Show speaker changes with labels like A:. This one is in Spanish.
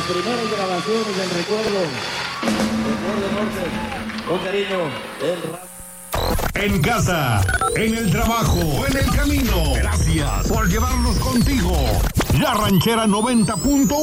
A: primeras grabaciones del recuerdo norte, con cariño,
B: en casa, en el trabajo, en el camino. Gracias por llevarnos contigo. La Ranchera 90.1.